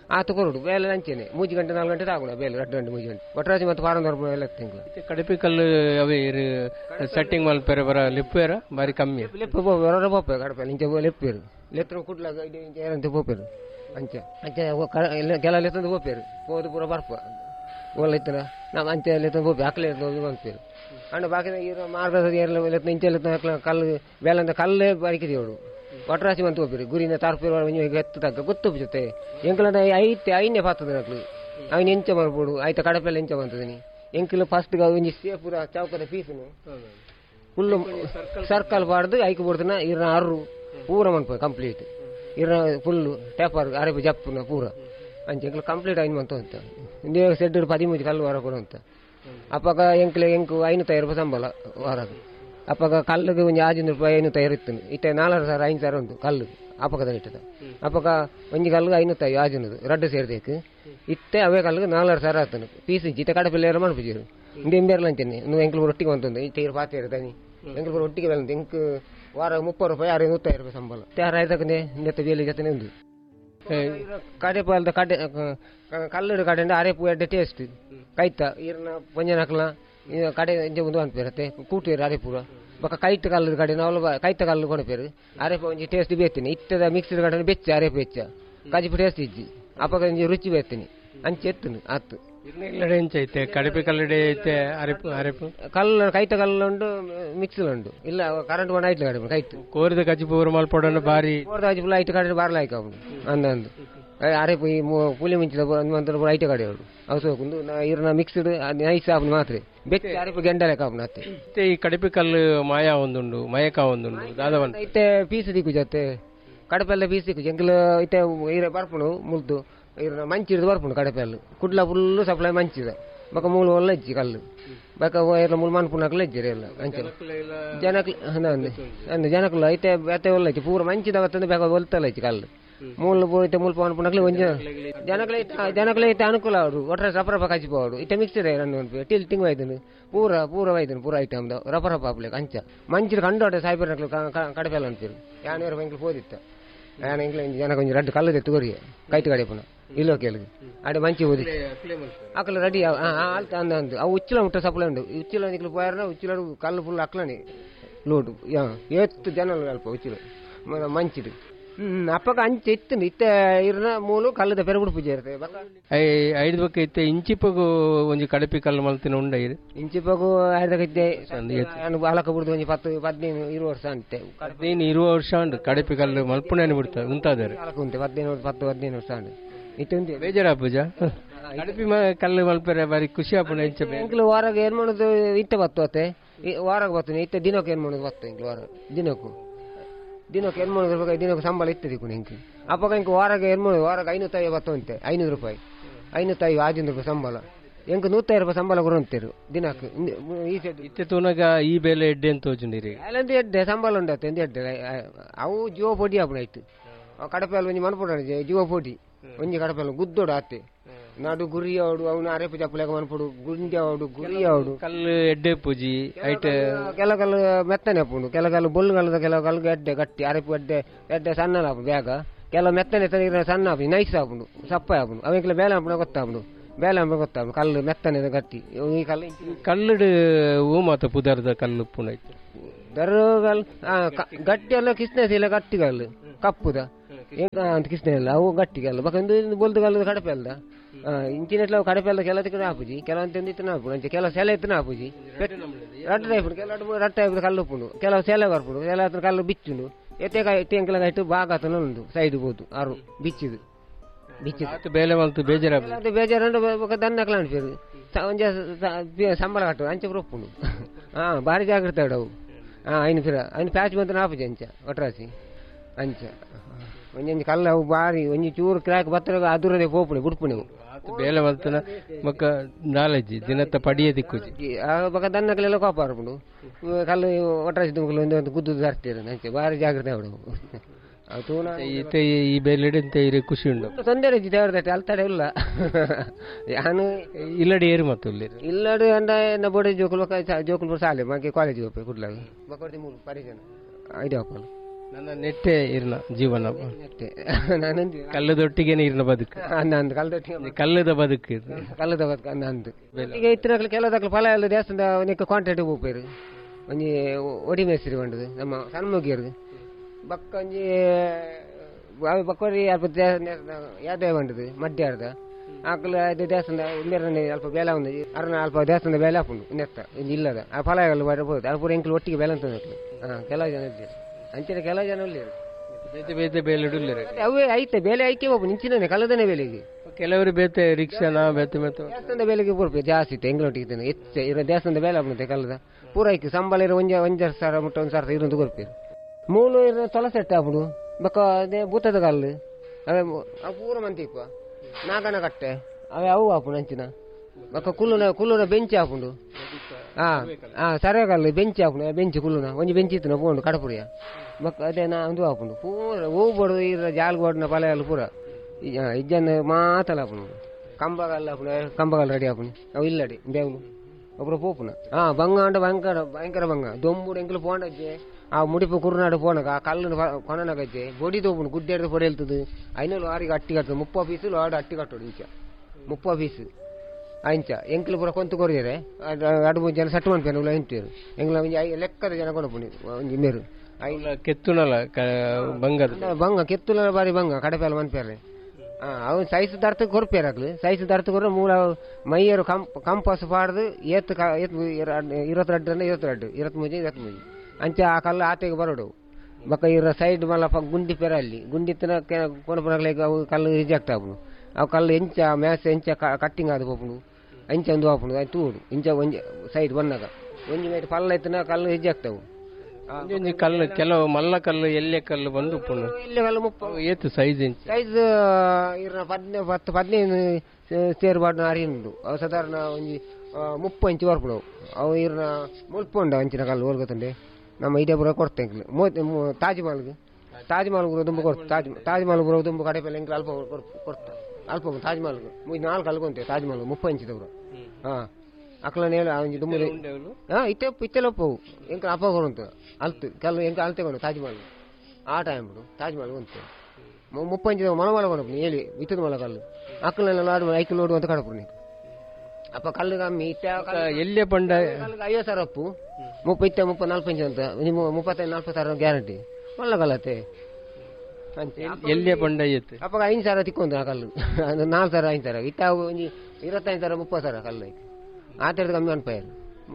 ಆತ ಕೊರಡು ಬೇಲೆ ಅಂಚೆನೆ ಮೂಜಿ ಗಂಟೆ ನಾಲ್ಕು ಗಂಟೆ ತಾಗುಣ ಬೇಲೆ ಎರಡು ಗಂಟೆ ಮೂಜಿ ಗಂಟೆ ಒಟ್ಟರಾಜಿ ಮತ್ತು ಫಾರಂ ದೊರ ಎಲ್ಲ ತಿಂಗಳು ಕಡಪಿ ಕಲ್ಲು ಅವೇ ಸೆಟ್ಟಿಂಗ್ ಮಲ್ಪೇರೆ ಬರ ಲಿಪ್ಪೇರ ಬಾರಿ ಕಮ್ಮಿ ಲೆಪ್ಪು ಹೊರ ಪೋಪೆ ಕಡಪೆ ಇಂಚೆ ಲೆಪ್ಪೇರು ಲೆತ್ರ ಕುಟ್ಲಾಗ ಏನಂತ ಪೋಪೇರು ಅಂಚೆ ಅಂಚೆ ಕೆಲ ಲೆತ್ತಂದು ಪೋಪೇರು ಹೋದು ಪೂರ ಬರ್ಪ ಒಳ್ಳೆ ಇತ್ತನ ನಮ್ಮ ಅಂಚೆ ಲೆತ್ತಂದು ಪೋಪೆ ಅಕ್ಲೆ ಬಂದ್ಪೇರು ಅಂಡ್ ಬಾಕಿ ಮಾರ್ಗದ ಲೆತ್ತ ಇಂಚೆ ಲೆತ್ತ ಕಲ್ಲು ಬೇಲಂದ ಕಲ್ಲೇ ಬಾರಿಕಿದೆವಳು ಒಟ್ಟರಾಸಿ ಬಂತು ಹೋಗ್ಬೇರು ಗುರಿನ ತಾರ್ಪೇರು ಎತ್ತು ತಗ್ಗ ಗೊತ್ತು ಜೊತೆ ಎಂಕಲ ಐತೆ ಐನೇ ಪಾತದ ನಕ್ಲು ಅವನು ಎಂಚ ಮಾಡ್ಬೋದು ಆಯ್ತಾ ಕಡಪೆಲ್ಲ ಎಂಚ ಬಂತದನಿ ಎಂಕಲು ಫಸ್ಟ್ ಒಂಜಿ ಸೇಪುರ ಚೌಕದ ಪೀಸನು ಫುಲ್ಲು ಸರ್ಕಲ್ ಪಾಡ್ದು ಐಕ್ ಬಿಡ್ತಾನ ಇರ ಅರ್ರು ಪೂರ ಮನ್ಪ ಕಂಪ್ಲೀಟ್ ಇರ ಫುಲ್ಲು ಟೇಪರ್ ಅರೆಪು ಜಪ್ಪುನ ಪೂರ ಅಂಚೆ ಎಂಕಲು ಕಂಪ್ಲೀಟ್ ಐನು ಬಂತು ಅಂತ ಇಂದೇ ಸೆಡ್ ಪದಿಮೂಜಿ ಕಲ್ಲು ವಾರ ಕೊಡು ಅಂತ ಅಪ್ಪಾಗ ಎಂಕ್ಲೆ ಎಂಕು ಐನೂತ್ತೈದು ರೂಪಾಯಿ ಸಂಬಳ ವಾರಾಗ ಅಪ್ಪಾಗ ಕಲ್ಲಿಗೆ ಒಂದು ಆಜಿನ ರೂಪಾಯಿ ಐನೂತ್ತೈದು ಇತ್ತು ಇತ್ತೆ ನಾಲ್ಕು ಸಾವಿರ ಐದು ಸಾವಿರ ಉಂಟು ಕಲ್ಲು ಅಪ್ಪಕದಲ್ಲಿ ಇಟ್ಟದ ಅಪ್ಪಗ ಒಂಜಿ ಕಲ್ಲು ಐನೂತ್ತೈದು ಆಜಿನದು ರಡ್ಡು ಸೇರ್ದೇಕು ಇತ್ತೆ ಅವೇ ಕಲ್ಲು ನಾಲ್ಕು ಸಾವಿರ ಆತನು ಪೀಸ್ ಇತ್ತೆ ಕಡಪೆಲ್ಲ ಮಾಡ್ಬಿಟ್ಟಿರು ಇಂದೇ ಇಂಬೇರ್ಲ ಅಂಚೆನೆ ನೀವು ಎಂಕ್ಲು ಒಟ್ಟಿಗೆ ಬಂತಂದು ಇತ್ತೆ ಇರು ಪಾತಿ ಇರ್ತಾನೆ ಎಂಕ್ಲು ಒಟ್ಟಿಗೆ ಬೆಲ್ಲ ಎಂಕ್ ವಾರ ಮುಪ್ಪತ್ತು ರೂಪಾಯಿ ಆರು ನೂತ್ತೈದು ರೂಪಾಯಿ ಸಂಬಳ ಯಾರು ಆಯ್ತಕ್ಕಂದೆ ಇಂದತ್ತ ಬೇಲಿ ಜೊತೆ ಉಂಟು ಕಡೆಪಾಲದ ಕಡೆ ಕಲ್ಲಡು ಕಡೆ ಅರೆಪು ಎಡ್ಡೆ ಟೇಸ್ಟ್ ಕೈತ ಈರ್ನ ಪಂಜನ ಹಾಕಲ ಕಡೆ ಇಂಜೆ ಮುಂದೆ ಅನ್ಪೇರತ್ತೆ ಕೂಟೇರು ಅರೆಪೂರ ಬೊಕ್ಕ ಕೈತ ಕಲ್ಲದ ಕಡೆ ನಾವು ಕೈತ ಕಲ್ಲು ಕೊಣಪೇರು ಅರೆಪು ಒಂಜಿ ಟೇಸ್ಟ್ ಬೇತೀನಿ ಇತ್ತದ ಮಿಕ್ಸಿದ ಕಡೆ ಬೆಚ್ಚ ಅರೆಪು ಹೆಚ್ಚ ಕಜಿಪು ಟೇಸ್ಟ್ ಇಜ್ಜಿ ಅಪ್ಪಗ ಒಂಜಿ ರುಚಿ ಬೇತೀನಿ ಅಂಚೆ ಎತ್ತನು ಆತು ಐತೆ ಕಡಪೆ ಕಲ್ಲಡೆ ಐತೆ ಅರೆಪು ಅರೆಪು ಕಲ್ಲು ಕೈತ ಕಲ್ಲು ಉಂಟು ಮಿಕ್ಸಲ್ ಉಂಟು ಇಲ್ಲ ಕರೆಂಟ್ ಬಂದು ಐಟ್ಲ ಕಡೆ ಕೈತು ಕೋರಿದ ಕಜಿಪು ಮಲ್ಪೊಡ ಬಾರಿ ಕೋರಿದ ಕಜಿಪು ಐಟ್ ಕಡೆ ಬಾರ್ಲ ಆಯ್ಕ ಅವನು ಅಂದ ಅಂದು ಅರೆಪು ಈ ಪುಲಿ ಮಿಂಚಿದ ಐಟ ಕಡೆ ಅವಳು ಅವು ಸೋಕುಂದು ಇರ್ನ ಮಿಕ್ಸ್ಡ್ ನೈಸ್ ಆಪುನು ಮಾತ್ರ ಬೆಚ್ಚ ಅರೆಪು ಗೆಂಡ ಲೆಕ್ಕ ಆಪುನು ಅತ್ತೆ ಈ ಕಡಪೆ ಕಲ್ಲು ಮಾಯಾ ಒಂದುಂಡು ಮಯಕ ಒಂದುಂಡು ದಾದವನ್ ಇತ್ತೆ ಪೀಸ್ ದಿಕ್ಕು ಜೊತೆ ಕಡಪೆಲ್ಲ ಪೀಸ್ ದಿಕ್ಕು ಎಂಕಲು ಇತ್ತೆ ಇರ ಬರ್ಪುನು ಮುಲ್ತು ಇರ್ನ ಮಂಚಿಡ್ದು ಬರ್ಪುನು ಕಡಪೆಲ್ಲು ಕುಡ್ಲ ಫುಲ್ಲು ಸಪ್ಲೈ ಮಂಚಿದ ಬಕ ಮೂಲ ಒಳ್ಳೆ ಇಜ್ಜಿ ಕಲ್ಲು ಬಕ ಇರ್ನ ಮೂಲ ಮನ್ಪುನಕ್ಲ ಇಜ್ಜಿರಿ ಎಲ್ಲ ಅಂಚೆ ಜನಕ್ಲ ಅಂದ ಅಂದ ಜನಕ್ಲ ಐತೆ ಬೇತೆ ಒಳ್ಳೆ ಇಚ್ಚಿ ಪೂರ ಮಂಚಿದ ಅವತ್ತಂದು ಬೇಕ ಒಲ್ತಲ್ಲ ಇಚ್ಚಿ ಕಲ್ಲು ಮೂಲ ಪೂರ ಮೂಲ ಮನ್ಪುನಕ್ಲ ಒಂಜ ಜನಕ್ಲ ಜನಕ್ಲ ಐತೆ ಅನುಕೂಲ ಅವರು ಒಟ್ಟ ರಪರಪ ಕಚ್ಚಿಪೋಡು ಇತ್ತೆ ಮಿಕ್ಸರ್ ರನ್ನು ಟಿಲ್ ತಿಂಗ್ ವೈದನು ಪೂರ ಪೂರ ವೈದನು ಪೂರ ಐಟಮ್ ರಪರಪ ಆಪ್ಲೇಕ ಅಂಚ ಮಂಚಿದ ಕಂಡೋಟ ಸಾಯ್ಬರ್ನಕ್ಲು ಕಡಪೆಲ್ಲ ಅಂತೀರು ಯಾನೇರು ಎಂಕ್ಲು ಹೋದಿತ್ತ ಯಾನ ಎಂಕ್ಲ ಜನಕ್ಕೆ ಒಂಜಿ ರಡ್ಡು ಕಲ್ಲದೆ ತುಗೋರಿ ಕೈತು ಕಡೆ ಪುನಃ ಇಲ್ಲೋ ಕೇಳಿಗೆ ಅಡೆ ಮಂಚಿ ಓದಿ ಅಕ್ಕಲ ರೆಡಿ ಆಲ್ತ ಅಂದ ಅಂದು ಅವು ಉಚ್ಚಿಲ ಮುಟ್ಟ ಸಪ್ಲೈ ಉಂಡು ಉಚ್ಚಿಲ ನಿಕ್ಲು ಪೋಯಾರ ಉಚ್ಚಿಲ ಕಲ್ಲು ಫುಲ್ ಅಕ್ಲನಿ ಲೋಡು ಎತ್ತು ಜನ ಅಲ್ಪ ಉಚ್ಚಿಲ ಮಂಚಿಡು ಹ್ಮ್ ಅಪ್ಪಗ ಅಂಚೆ ಇತ್ತು ಇತ್ತೆ ಇರ್ನ ಮೂಲು ಕಲ್ಲದ ಪೆರಗುಡು ಪೂಜೆ ಇರ್ತದೆ ಐದು ಬಕ್ಕ ಇತ್ತೆ ಇಂಚಿಪಗು ಒಂಜಿ ಕಡಪಿ ಕಲ್ಲು ಮಲ್ತಿನ ಉಂಡ ಇದು ಇಂಚಿಪಗು ಐದಕ್ಕಿದ್ದೆ ಬಾಲಕ ಬಿಡುದು ಒಂಜಿ ಪತ್ತು ಹದಿನೈದು ಇರುವ ವರ್ಷ ಅಂತೆ ಹದಿನೈದು ಇರುವ ವರ್ಷ ಉಂಡು ಕಡಪಿ ಕಲ್ಲು ಮಲ್ಪುಣೆ ಬಿಡ್ತಾರೆ ಉಂಟಾದರೆ ಉಂಟು ಹದಿನೈದು ಪತ್ತು ಹದಿನೈದು ವರ್ಷ ಉಂಟು ಇತ್ತು ಉಂಟು ಬೇಜಾರ ಪೂಜಾ ಕಡಪಿ ಕಲ್ಲು ಮಲ್ಪರೆ ಬಾರಿ ಖುಷಿ ಆಪುಣ ಇಂಚ ಎಂಕ್ಲು ವಾರಾಗ ಏನ್ ಮಾಡೋದು ಇತ್ತೆ ಬತ್ತು ಅತ್ತೆ ವಾರಾಗ ಬರ್ತೀನಿ ಇತ್ತೆ ದಿನಕ್ಕೆ ಏನ್ ಮಾಡೋದು ಬತ್ತು ಎಂಕ್ಲು ವಾರ ದಿನಕ್ಕೂ ದಿನಕ್ಕೆ ಏನು ಮಾಡೋದು ರೂಪಾಯಿ ದಿನಕ್ಕೆ ಸಂಬಳ ಇರ್ತದೆ ಕೂಡ ಇಂಕಿ ಅಪ್ಪಾಗ ಇಂಕ ವಾರಾಗ ಏನು ಮಾಡೋದು ವಾರಾಗ ಐನೂತ್ತೈದು ಬತ್ತು ಅಂತೆ ಐನೂರು ರೂಪಾಯಿ ಐನೂತ್ತೈದು ಆಜಿನ ರೂಪಾಯಿ ಸಂಬಳ ಎಂಕ ನೂತ್ತೈದು ರೂಪಾಯಿ ಸಂಬಳ ಕೂಡ ಅಂತೀರು ದಿನಕ್ಕೆ ಈ ಸೈಡ್ ಇತ್ತೆ ತೂನಾಗ ಈ ಬೆಲೆ ಎಡ್ಡೆ ಅಂತ ತೋಜುಂಡಿರಿ ಅಲ್ಲಂದು ಎಡ್ಡೆ ಸಂಬಳ ಉಂಡತ್ತೆ ಎಂತ ಎಡ್ಡೆ ಅವು ಜೀವ ಪೊಡಿ ಆಪುಣ ಆಯ್ತು ಕಡಪೆಲ್ಲ ಒಂಜಿ ಮನ್ಪುಡ ಜೀವ ಪೊಡಿ ಒಂಜಿ ಕಡಪೆಲ್ಲ ಗುದ್ದೋಡು ಆತೆ ನಾಡು ಗುರಿ ಅವಡು ಅವನು ಅರೆಪು ಚಪ್ಪಲೆಗ ಮನ್ಪುಡು ಗುಂಡಿ ಅವಡು ಗುರಿ ಅವಡು ಕಲ್ಲು ಎಡ್ಡೆ ಪೂಜಿ ಐಟ್ ಕೆಲ ಕಲ್ಲು ಮೆತ್ತನೆ ಅಪ್ಪುಂಡು ಕೆಲ ಕಲ್ಲು ಬೊಲ್ಲುಗಲ್ಲದ ಕೆಲವು ಕಲ್ಲು ಎಡ್ಡೆ ಗಟ್ಟಿ ಅರೆಪು ಎಡ್ಡೆ ಎಡ್ಡೆ ಸಣ್ಣ ಆಪುಂಡು ಬ್ಯಾಗ ಕೆಲವು ಮೆತ್ತನೆ ತನ ಸಣ್ಣ ಆಪು ನೈಸ್ ಆಪುಂಡು ಸಪ್ಪ ಆಪುಂಡು ಅವೆಂಕಲ ಬೇಲೆ ಆಪುಣ ಗೊತ್ತಾಪುಂಡು ಬೇಲೆ ಆಪುಣ ಗೊತ್ತಾಪುಂಡು ಕಲ್ಲು ಮೆತ್ತನೆ ಗಟ್ಟಿ ಈ ಕಲ್ಲು ಕಲ್ಲುಡು ಹೂ ಮಾತ ಪುದರ್ದ ಕಲ್ಲು ಪುಣ ಐತೆ ದರ್ಗಲ್ ಗಟ್ಟಿ ಎಲ್ಲ ಕಿಸ್ನೆಸಿಲ್ಲ ಗಟ್ಟಿ ಕಲ್ಲು ಕಪ್ಪುದ ಅಂತ ಕಿಸ್ನೆ ಇಲ್ಲ ಅವು ಗಟ್ಟಿ ಕಲ್ಲು ಬಕಂದು ಬೊಲ್ದು ಕಲ್ಲದ ಕಡಪೆ ಅಲ್ದ ಇಂಚಿನೆಟ್ಲ ಕಡಪೆ ಅಲ್ಲ ಕೆಲ ತಿಕ್ಕನ ಆಪುಜಿ ಕೆಲವು ತಂದಿತ್ತನ ಆಪುಡು ಅಂಚೆ ಕೆಲವು ಸೆಲೆ ಇತ್ತನ ಆಪುಜಿ ರಟ್ಟ ಆಯ್ಪುಡು ಕೆಲವು ರಟ್ಟ ಆಯ್ಪುಡು ಕಲ್ಲು ಉಪ್ಪುಂಡು ಕೆಲವು ಸೆಲೆ ಬರ್ಪುಡು ಸೆಲೆ ಹತ್ರ ಕಲ್ಲು ಬಿಚ್ಚುಂಡು ಎತ್ತೆಗ ಎತ್ತೆಂಕಲ ಇಟ್ಟು ಬಾಗ ಆತನ ಉಂಡು ಸೈಡ್ ಬೋದು ಆರು ಬಿಚ್ಚಿದು ಬಿಚ್ಚಿದು ಬೇಲೆ ಮಲ್ತು ಬೇಜಾರ ಬೇಜಾರು ದನ್ನಕ್ಲ ಅನ್ಪೇರು ಒಂಜ ಸಂಬಳ ಕಟ್ಟು ಅಂಚೆ ರೊಪ್ಪುಂಡು ಹಾ ಭಾರಿ ಜಾಗ್ರತೆ ಅವು ಹಾ ಐನು ಫಿರ ಐನು ಪ್ಯಾಚ್ ಬಂತ ಆಪುಜಿ ಅಂಚ ಒಟ್ರಾಸಿ ಅಂಚ ಒಂಜೊಂಜಿ ಕಲ್ಲು ಅವು ಬಾರಿ ಒಂಜಿ ಚೂರು ಕ್ರ್ಯಾಕ್ ಬತ್ತರಾಗ ಅದುರದೆ ಪೋಪುಣೆ ಬುಡ್ಪುಣೆ ಬೇಲೆ ಮಲ್ತನ ಬೊಕ್ಕ ನಾಲೆಜಿ ದಿನತ್ತ ಪಡಿಯ ದಿಕ್ಕುಜಿ ಬೊಕ್ಕ ದನ್ನಕ್ಲೆಲ್ಲ ಕೋಪ ಬರ್ಪುಂಡು ಕಲ್ಲು ಒಟ್ರಾಸಿ ದುಂಕಲು ಒಂದು ಗುದ್ದು ದಾರ್ತೀರ ಅಂಚೆ ಭಾರಿ ಜಾಗ್ರತೆ ಅವಡು ಈತೆ ಈ ಬೇಲೆಡೆ ಇರೆ ಖುಷಿ ಉಂಡು ತೊಂದರೆ ದೇವರದಟ್ಟೆ ಅಲ್ತಡೆ ಇಲ್ಲ ನಾನು ಇಲ್ಲಡಿ ಏರು ಮತ್ತು ಇಲ್ಲಡಿ ಅಂಡ ಎನ್ನ ಬೋಡೆ ಜೋಕುಲ್ ಜೋಕುಲ್ಪುರ ಸಾಲೆ ಮಾಗೆ ಕಾಲೇಜ್ ಹೋಗ್ಬೇಕು ಕುಡ್ಲಾಗ ಬಕೊಡ್ತಿ ಮೂರು ಪರಿಜನ ಐದು ಹಾಕಲು ನನ್ನ ನೆಟ್ಟೆ ಇರ್ನ ಜೀವನ ನೆಟ್ಟೆ ನಾನಂದು ಕಲ್ಲದೊಟ್ಟಿಗೆನೆ ಇರ್ನ ಬದುಕು ನಂದು ಕಲ್ಲದೊಟ್ಟಿಗೆ ಕಲ್ಲದ ಬದುಕು ಇದು. ಕಲ್ಲದ ಬದುಕು ನಂದು ಈಗ ಇತ್ತಿನಕ್ಲು ಕೆಲದಕ್ಲು ಫಲ ಎಲ್ಲ ದೇವಸ್ಥಾನದ ನಿಕ್ಕ ಕಾಂಟ್ರಾಕ್ಟ್ ಹೋಗ್ಪೇರು ಒಂಜಿ ಒಡಿ ಮೇಸ್ತ್ರಿ ಬಂಡದು ನಮ್ಮ ಸಣ್ಣ ಬಕ್ಕ ಒಂಜಿ ಬಕ್ಕೋರಿ ಅಲ್ಪ ಯಾದೇ ಬಂಡದು ಮಡ್ಯಾರ್ದ ಆಕಲು ಅದು ದೇವಸ್ಥಾನದ ಮೇರೆ ಅಲ್ಪ ಬೇಲ ಒಂದು ಅರ್ನ ಅಲ್ಪ ದೇವಸ್ಥಾನದ ಬೇಲೆ ಹಾಕೊಂಡು ನೆತ್ತ ಇಲ್ಲದ ಆ ಫಲಗಳು ಬರ್ಬೋದು ಅದು ಪೂರ ಎಂಕ್ಲು ಒಟ್ಟಿಗೆ ಬೇಲೆ ಅಂತ ಹಾಂ ಕೆಲವು ಜನ ಇದ್ದೀರಿ ಅಂಚಿನ ಕೆಲವು ಜನ ಒಳ್ಳೆಯರು ಬೇತೆ ಬೇತೆ ಬೇಲೆ ಅವೇ ಐತೆ ಬೇಲೆ ಐಕೆ ಒಬ್ಬ ನಿಂಚಿನೇ ಕಲ್ಲದನೇ ಬೇಲೆಗೆ ಕೆಲವರು ಬೇತೆ ರಿಕ್ಷಾನ ಬೇತೆ ಬೇತೆ ದೇವಸ್ಥಾನದ ಬೇಲೆಗೆ ಪೂರ್ಪೆ ಜಾಸ್ತಿ ಇತ್ತು ಎಂಗ್ಲೊಟ್ಟಿಗೆ ಎತ್ತೆ ಇರೋ ದೇವಸ್ಥಾನದ ಬೇಲೆ ಆಗ್ಬಿಡುತ್ತೆ ಕಲ್ಲದ ಪೂರ ಐಕೆ ಸಂಬಳ ಇರೋ ಒಂಜ ಒಂಜರ ಸಾವಿರ ಮುಟ್ಟ ಒಂದು ಸಾವಿರ ಇರೋದು ಕೊರ್ಪೇರು ಮೂಲು ಇರೋ ತೊಲಸೆಟ್ಟ ಆಗ್ಬಿಡು ಬಕ್ಕ ಅದೇ ಭೂತದ ಕಲ್ಲು ಅವೇ ಅವು ಪೂರ ಮಂತಿಪ್ಪ ನಾಗನ ಕಟ್ಟೆ ಅವೇ ಅವು ಹಾಪುಂಡು ಅಂಚಿನ ಬಕ್ಕ ಕುಲ್ಲುನ ಕುಲ್ಲುನ ಬೆಂಚಿ ಹಾಪುಂಡು ಹಾ ಹಾ ಸರಿಯಾಗಲ್ಲ ಬೆಂಚಿ ಹಾಪುಂಡು ಬೆಂಚಿ ಕುಲ್ಲುನ ಒಂಜಿ ಬೆಂಚಿ ಇತ್ತು ಪೋಂಡು ಕಡಪುರಿಯ ಬಕ್ಕ ಅದೇ ನಾ ಒಂದು ಹಾಪುಂಡು ಪೂರ ಹೋಗ್ಬಾರ್ದು ಇರ ಜಾಲ್ಗೋಡ್ನ ಪಲೆಯಲ್ಲ ಪೂರ ಇಜ್ಜನ ಮಾತಲ್ಲ ಹಾಪುಂಡು ಕಂಬಗಲ್ಲ ಹಾಪುಂಡು ಕಂಬಗಲ್ಲ ರೆಡಿ ಹಾಪುಂಡು ಅವು ಇಲ್ಲಡಿ ಬೇವ್ಲು ಒಬ್ಬರು ಪೋಪುನ ಹಾ ಬಂಗ ಅಂಡ ಭಯಂಕರ ಭಯಂಕರ ಬಂಗ ದೊಂಬುಡು ಎಂಕ್ಲು ಪೋಂಡಜ್ಜೆ ಆ ಮುಡಿಪು ಕುರುನಾಡು ಪೋನಗ ಆ ಕಲ್ಲು ಕೊನಗಜ್ಜೆ ಬೊಡಿ ತೋಪುಂಡು ಗುಡ್ಡೆ ಹಿಡಿದು ಪೊಡೆ ಹೇಳ್ತದೆ ಐನೂರು ಆರಿಗೆ ಅಟ್ಟಿ ಕಟ್ಟದು ಮುಪ್ಪ ಪೀಸು ಲಾಡು ಅಟ್ಟಿ ಕಟ್ಟೋಡು ಇಂಚ ಮುಪ್ಪ ಪೀಸು ಅಂಚ ಎಂಕ್ಲು ಪೂರ ಕೊಂತು ಕೊರಿಯರೆ ಎರಡು ಮೂರು ಜನ ಸಟ್ಟು ಮನ್ಪೇನು ಎಂಟೇರು ಎಂಗ್ಲ ಒಂಜಿ ಐ ಲೆಕ್ಕದ ಜನ ಕೊನಪುಂಡು ಒಂಜಿ ಮೇರು ಕೆತ್ತುನಲ್ಲ ಬಂಗದ ಬಂಗ ಕೆತ್ತುಲ ಬಾರಿ ಬಂಗ ಕಡಪೆಲ್ಲ ಮನ್ಪೇರೆ ಹಾ ಅವನು ಸೈಜ್ ದರ್ತ ಕೊರ್ಪೇರಾಗ್ಲಿ ಸೈಜ್ ದರ್ತ ಕೊರ ಮೂಲ ಮೈಯರು ಕಂಪ್ ಕಂಪಾಸ್ ಪಾಡ್ದು ಏತ್ ಇರವತ್ತೆರಡು ಇರವತ್ತೆರಡು ಇರವತ್ ಮೂಜಿ ಇರವತ್ ಮೂಜಿ ಅಂಚೆ ಆ ಕಲ್ಲು ಆತೆಗೆ ಬರೋಡು ಬಕ್ಕ ಇರ ಸೈಡ್ ಮಲ್ಲ ಗುಂಡಿ ಪೆರ ಅಲ್ಲಿ ಗುಂಡಿತ್ತಿನ ಕೊನಪುನಾಗ್ಲಿಗೆ ಅವು ಕಲ್ಲು ರಿಜೆಕ್ಟ್ ಆಗ್ಬಿಡು ಅವು ಕಲ್ಲು ಎಂಚ ಮ್ಯಾಸ್ ಎಂಚ ಕಟ್ಟಿಂಗ್ ಆದ ಹೋಗ್ಬಿಡು ಅಂಚ ಒಂದು ಹಾಪುಂಡು ಅದು ತೂಡು ಇಂಚ ಒಂಜಿ ಸೈಡ್ ಬಂದಾಗ ಒಂಜಿ ಮೇಟ್ ಪಲ್ಲ ಐತನ ಕಲ್ಲು ರಿಜೆಕ್ಟ್ ಅವು ಕಲ್ಲು ಕೆಲವು ಮಲ್ಲ ಕಲ್ಲು ಎಲ್ಲೆ ಕಲ್ಲು ಬಂದು ಎಲ್ಲೆ ಕಲ್ಲು ಮುಪ್ಪ ಏತು ಸೈಜ್ ಸೈಜ್ ಇರ ಪದ್ನೆ ಪತ್ತು ಪದ್ನೈದು ಸೇರು ಬಾಡ್ನ ಅರಿಯುಂಡು ಅವು ಸಾಧಾರಣ ಒಂಜಿ ಮುಪ್ಪ ಇಂಚು ಬರ್ಪುಡು ಅವು ಇರ್ನ ಮುಲ್ಪುಂಡ ಅಂಚಿನ ಕಲ್ಲು ಓರ್ಗತ್ತಂಡೆ ನಮ್ಮ ಇದೇ ಬರೋ ಕೊಡ್ತೆ ತಾಜ್ ಮಹಲ್ಗೆ ತಾಜ್ ಮಹಲ್ ಬರೋ ತುಂಬ ಕೊಡ್ತು ತಾಜ್ ತಾಜ್ ಮಹಲ್ ಬರೋ ತುಂಬ ಕಡೆ ಪೆಲ್ಲ ಎಂಕ್ಲು ಅಲ್ಪ ಕೊಡ್ತಾ ಅಲ್ಪ ತಾಜ್ ಮಹಲ್ಗೆ ಮೂಜ್ ನಾಲ್ಕು ಅಲ್ಕೊಂತೇವೆ ತಾಜ್ ಮಹಲ್ ಮುಪ್ಪ ಇಂಚಿದವರು ಹಾಂ ಅಕ್ಲನ ಹೇಳ ಒಂಜಿ ತುಂಬ ಹಾಂ ಇತ್ತೆ ಇತ್ತೆಲ್ಲ ಒಪ್ಪವು ಎಂಕ ಅಪ್ಪ ಕೊಡುಂತ ಅಲ್ತು ಕಲ್ಲು ಎಂಕ ಅಲ್ತೆಗೊಂಡು ತಾಜ್ ಮಹಲ್ ಆ ಟೈಮ್ ಬಿಡು ತಾಜ್ ಮಹಲ್ ಬಂತು ಮುಪ್ಪ ಇಂಚಿದ ಮನಮಲ ಕೊಡಪು ಹೇಳಿ ಇತ್ತದ ಮಲ ಕಲ್ಲು ಅಕ್ಲನೆಲ್ಲ ಆಡು ಐಕಲ್ ನೋಡು ಅಂತ ಕಡಪು ನೀನು ಅಪ್ಪ ಕಲ್ಲು ಕಮ್ಮಿ ಇತ್ತ ಎಲ್ಲೇ ಪಂಡ ಐವತ್ತು ಸಾವಿರ ಅಪ್ಪು ಮುಪ್ಪ ಇತ್ತ ಮುಪ್ಪ ನಾಲ್ಕು ಇಂಚು ಅಂತ ನಿಮ್ಮ ಮುಪ್ಪತ್ತೈದು ನಾಲ್ಕು ಸಾವಿರ ಗ್ಯಾರಂಟಿ ಒಳ್ಳೆ ಕಲ್ಲತ್ತೆ ಎಲ್ಲೇ ಪಂಡ ಐತೆ ಅಪ್ಪ ಐದು ಸಾವಿರ ತಿಕ್ಕೊಂತ ಕಲ್ಲು ನಾಲ್ಕು ಸಾವಿರ ಐದು ಸಾವಿರ ಇತ್ತ ಒಂಜಿ ಇರವತ್ತೈದು ಸಾವಿರ ಮುಪ್ಪತ್ತು ಸಾವಿರ ಕಲ್ಲು ಐತೆ ಆ ಥರದ ಕಮ್ಮಿ ಅನ್ಪಾಯರು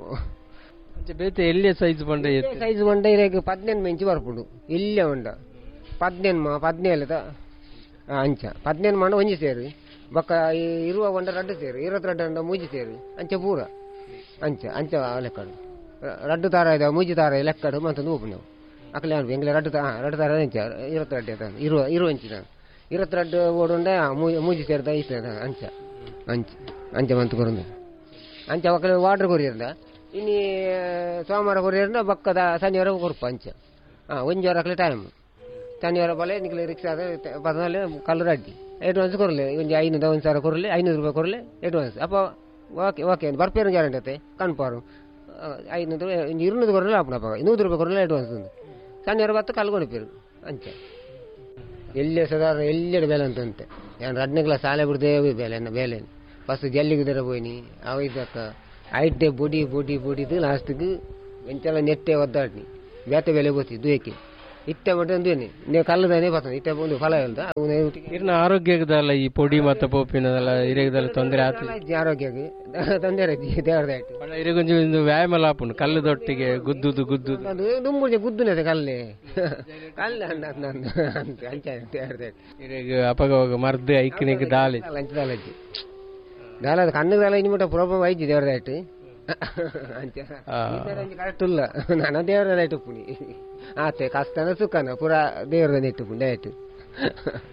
ಬೇತೆ ಎಲ್ಲೇ ಸೈಜ್ ಬಂಡ ಸೈಜ್ ಬಂಡ ಇರಾಗ ಪದ್ನೆಂಟು ಮೆಂಚು ಬರ್ಪುಂಡು ಇಲ್ಲೇ ಉಂಡ ಪದ್ನೆಂಟು ಮಾ ಪದ್ನೇಳದ ಅಂಚ ಪದ್ನೆಂಟು ಮಂಡ ಒಂಜಿ ಸೇರು ಬಕ್ಕ ಇರುವ ಒಂಡ ರಡ್ಡು ಸೇರು ಇರವತ್ತೆರಡು ಅಂಡ ಮೂಜಿ ಸೇರು ಅಂಚೆ ಪೂರ ಅಂಚ ಅಂಚ ಲೆಕ್ಕಡು ರಡ್ಡು ತಾರ ಇದಾವೆ ಮೂಜಿ ತಾರ ಲೆಕ್ಕಡು ಮಂತ ನೂಪು ನಾವು ಅಕ್ಕಲೆ ಅನ್ಬಿ ಎಂಗ್ಲೆ ರಡ್ಡು ತಾ ರಡ್ಡು ತಾರ ಅಂಚ ಇರವತ್ತೆರಡು ಆಯ್ತು ಇರುವ ಇರುವ ಅಂಚಿನ ಇರವತ್ತೆರಡು ಓಡುಂಡೆ ಮೂಜಿ ಸೇರ್ದ ಇಷ್ಟ ಅಂಚ ಅಂಚ ಅಂಚೆ ಮಂತು ಕೊರಂದ ಅಂಚ ಒಕ್ಕಲೆ ವಾಟ್ರ್ ಕೊರಿಯರ್ದ ಇನ್ನು ಸೋಮವಾರ ಕೊರಿಯರ್ದ ಬಕ್ಕದ ಶನಿವಾರ ಕೊರಪ ಅಂಚ ಹಾಂ ಒಂಜಿ ವಾರ ಅಕ್ಕಲೆ ಟೈಮ್ ಶನಿವಾರ ಬಲೆ ನಿಕ್ಲೆ ರಿಕ್ಷಾ ಬದನಲ್ಲಿ ಕಲ್ಲು ರಡ್ಡಿ ಅಡ್ವಾನ್ಸ್ ಕೊರಲೆ ಒಂಜಿ ಐನೂರ ಒಂದು ಸಾವಿರ ಕೊರಲೆ ಐನೂರು ರೂಪಾಯಿ ಕೊರಲೆ ಅಡ್ವಾನ್ಸ್ ಅಪ್ಪ ಓಕೆ ಓಕೆ ಬರ್ಪೇರು ಗ್ಯಾರಂಟಿ ಆಯ್ತೆ ಕನ್ಫರ್ಮ್ ಐನೂರು ಒಂಜಿ ಇರುನೂರು ಕೊರಲೆ ಆಪಣಪ್ಪ ನೂರು ರೂಪಾಯಿ ಕೊರಲೆ ಅಡ್ವಾನ್ಸ್ ಒಂದು ಶನಿವಾರ ಬತ್ತು ಕಲ್ಲು ಕೊಡಿಪೇರು ಅಂಚ ಎಲ್ಲೇ ಸಾಧಾರಣ ಎಲ್ಲೆಡೆ ಬೇಲೆ ಅಂತಂತೆ ಏನು ರಡ್ನೇ ಕ್ಲಾಸ್ ಶಾಲೆ ಬಿಡ್ದೇ ಬೇಲೆ ಬೇಲೆ ಫಸ್ಟ್ ಜಲ್ಲಿಗೆ ದರ పోయిని అవి ఇదక ఐటే బొడి బొడి బొడిది లాస్ట్కి ఎంచెల నెట్టే వద్దాడిని ಬೇತ ಬೆಲೆ ಗೊತ್ತಿ ದುಯಕ್ಕೆ ಇತ್ತೆ ಮಟ್ಟ ಅಂದೇನೆ ನೀವು ಕಲ್ಲದಾನೆ ಬರ್ತದೆ ಇತ್ತೆ ಒಂದು ಫಲ ಹೇಳ್ದ ಇರ್ನ ಆರೋಗ್ಯದಲ್ಲ ಈ ಪೊಡಿ ಮತ್ತೆ ಪೋಪಿನದಲ್ಲ ಇರೇಗದಲ್ಲ ತೊಂದರೆ ಆಯ್ತು ಆರೋಗ್ಯಕ್ಕೆ ತೊಂದರೆ ದೇವರದ ಆಯ್ತು ಇರೇಗೊಂಜಿ ಒಂದು ವ್ಯಾಯಾಮ ಲಾಪುಂಡು ಕಲ್ಲದೊಟ್ಟಿಗೆ ಗುದ್ದುದು ಗುದ್ದುದು ಅದು ದುಂಬುಜೆ ಗುದ್ದುನದೆ ಕಲ್ಲೇ ಕಲ್ಲ ಅಂದ ಅಂಚ ದೇವರದ ಇರೇಗ ಅಪಗ ಮರ್ದೆ ಐಕನಿಗೆ ದಾಳಿ ಲಂಚ ದಾಲಜ್ಜಿ ದಾಲ ಕಣ್ಣು ದಾಲ ಇನ್ನು ಮಟ್ಟ ಪ್ರಾಬ್ಲಮ್ ಆಯ್ತು ದೇವರದ ಆಯ್ತು ಅಂಚ ಕರೆಕ್ಟ್ ಇಲ್ಲ ನಾನು ದೇವರದ ಆಯ್ತು ಪುಣಿ ಆತೆ ಕಷ್ಟನ ಸುಖನ ಪೂರ ದೇವರದ ನೆಟ್ಟು ಪುಂಡೆ ಆಯ್ತು